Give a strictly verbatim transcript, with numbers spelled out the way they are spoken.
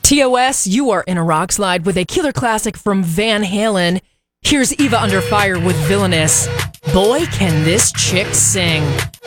T O S, you are in a rock slide with a killer classic from Van Halen. Here's Eva Under Fire with Villainous. Boy, can this chick sing.